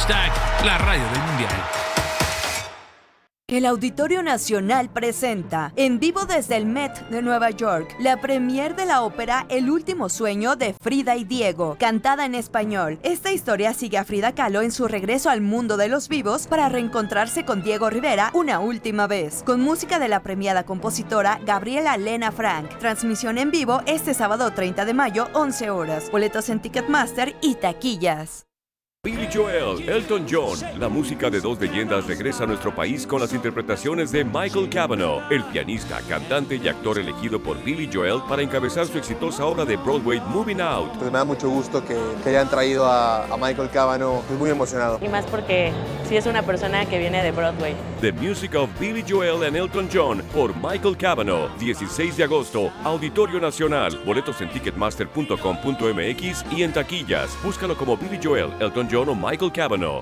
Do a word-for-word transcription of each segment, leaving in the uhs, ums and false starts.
Hashtag la radio del mundial. El Auditorio Nacional presenta, en vivo desde el Met de Nueva York, la premier de la ópera El último sueño de Frida y Diego, cantada en español. Esta historia sigue a Frida Kahlo en su regreso al mundo de los vivos para reencontrarse con Diego Rivera una última vez, con música de la premiada compositora Gabriela Lena Frank. Transmisión en vivo este sábado treinta de mayo, once horas. Boletos en Ticketmaster y taquillas. Billy Joel, Elton John, la música de dos leyendas regresa a nuestro país con las interpretaciones de Michael Cavanaugh, el pianista, cantante y actor elegido por Billy Joel para encabezar su exitosa obra de Broadway Moving Out. Pues me da mucho gusto que, que hayan traído a, a Michael Cavanaugh, estoy muy emocionado. Y más porque sí es una persona que viene de Broadway. The Music of Billy Joel and Elton John por Michael Cavanaugh, dieciséis de agosto, Auditorio Nacional, boletos en ticketmaster punto com punto m x y en taquillas. Búscalo como Billy Joel, Elton John o Michael Cavanaugh.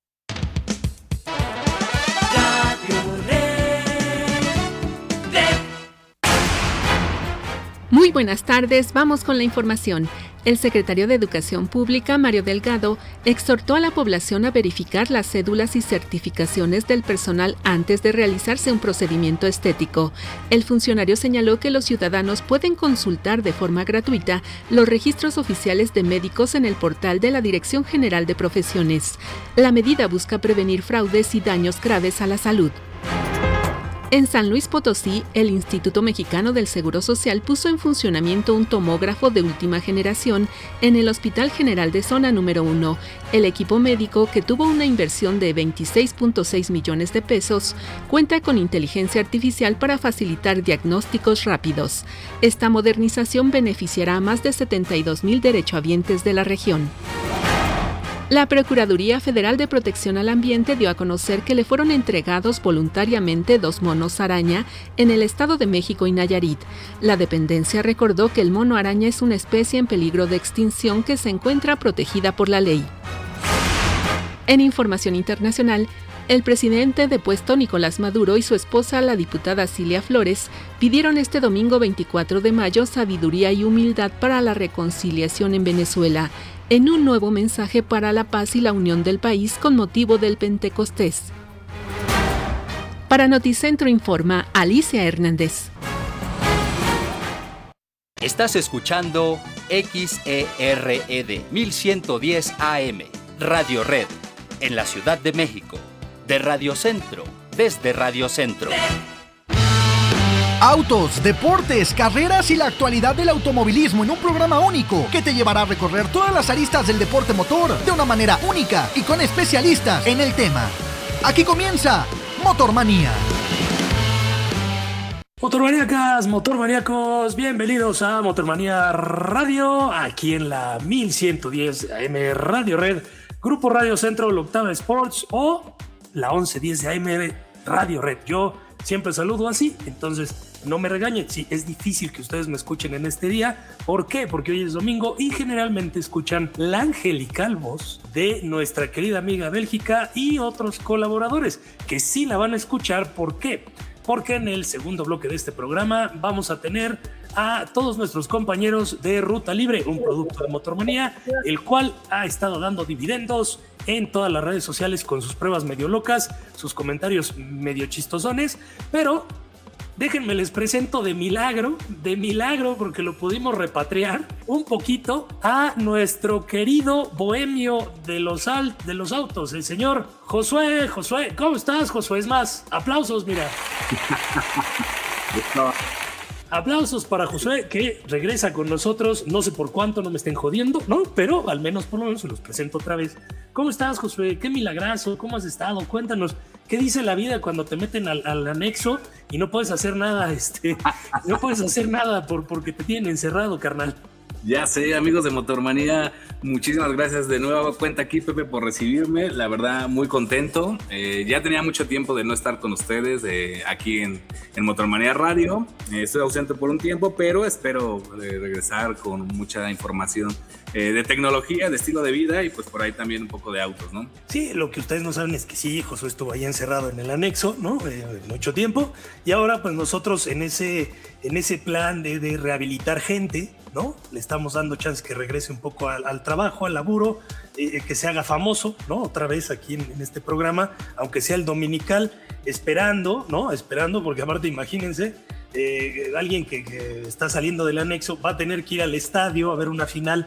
Muy buenas tardes, vamos con la información. El secretario de Educación Pública, Mario Delgado, exhortó a la población a verificar las cédulas y certificaciones del personal antes de realizarse un procedimiento estético. El funcionario señaló que los ciudadanos pueden consultar de forma gratuita los registros oficiales de médicos en el portal de la Dirección General de Profesiones. La medida busca prevenir fraudes y daños graves a la salud. En San Luis Potosí, el Instituto Mexicano del Seguro Social puso en funcionamiento un tomógrafo de última generación en el Hospital General de Zona número uno. El equipo médico, que tuvo una inversión de veintiséis punto seis millones de pesos, cuenta con inteligencia artificial para facilitar diagnósticos rápidos. Esta modernización beneficiará a más de setenta y dos mil derechohabientes de la región. La Procuraduría Federal de Protección al Ambiente dio a conocer que le fueron entregados voluntariamente dos monos araña en el Estado de México y Nayarit. La dependencia recordó que el mono araña es una especie en peligro de extinción que se encuentra protegida por la ley. En información internacional, el presidente depuesto Nicolás Maduro y su esposa, la diputada Cilia Flores, pidieron este domingo veinticuatro de mayo sabiduría y humildad para la reconciliación en Venezuela, en un nuevo mensaje para la paz y la unión del país con motivo del Pentecostés. Para Noticentro informa Alicia Hernández. Estás escuchando X E R E D mil ciento diez A M, Radio Red, en la Ciudad de México, de Radio Centro, desde Radio Centro. Autos, deportes, carreras y la actualidad del automovilismo en un programa único que te llevará a recorrer todas las aristas del deporte motor de una manera única y con especialistas en el tema. Aquí comienza Motormanía. Motormaníacas, motormaníacos, bienvenidos a Motormanía Radio, aquí en la mil ciento diez A M Radio Red, Grupo Radio Centro, la Octava Sports o la once diez de A M Radio Red. Yo siempre saludo así, entonces no me regañen, sí, es difícil que ustedes me escuchen en este día. ¿Por qué? Porque hoy es domingo y generalmente escuchan la angelical voz de nuestra querida amiga Bélgica y otros colaboradores que sí la van a escuchar. ¿Por qué? Porque en el segundo bloque de este programa vamos a tener a todos nuestros compañeros de Ruta Libre, un producto de Motormanía, el cual ha estado dando dividendos en todas las redes sociales con sus pruebas medio locas, sus comentarios medio chistosones, pero déjenme les presento de milagro, de milagro, porque lo pudimos repatriar un poquito a nuestro querido bohemio de los, al, de los autos, el señor Josué. Josué, ¿cómo estás, Josué? Es más, aplausos, mira. Aplausos para Josué, que regresa con nosotros, no sé por cuánto, no me estén jodiendo, ¿no? Pero al menos por lo menos se los presento otra vez. ¿Cómo estás, Josué? Qué milagrazo, ¿cómo has estado? Cuéntanos, ¿qué dice la vida cuando te meten al, al anexo y no puedes hacer nada, este, no puedes hacer nada por, porque te tienen encerrado, carnal? Ya sé, amigos de Motormanía, muchísimas gracias de nueva cuenta aquí, Pepe, por recibirme. La verdad, muy contento. Eh, ya tenía mucho tiempo de no estar con ustedes eh, aquí en, en Motormanía Radio. Eh, estoy ausente por un tiempo, pero espero eh, regresar con mucha información eh, de tecnología, de estilo de vida y pues por ahí también un poco de autos, ¿no? Sí, lo que ustedes no saben es que sí, Josué estuvo ahí encerrado en el anexo, ¿no? Eh, mucho tiempo. Y ahora pues nosotros en ese, en ese plan de, de rehabilitar gente, ¿no? Le estamos dando chance que regrese un poco al, al trabajo, al laburo, eh, que se haga famoso, ¿no? Otra vez aquí en, en este programa, aunque sea el dominical, esperando, ¿no? Esperando, porque aparte imagínense, eh, alguien que, que está saliendo del anexo va a tener que ir al estadio a ver una final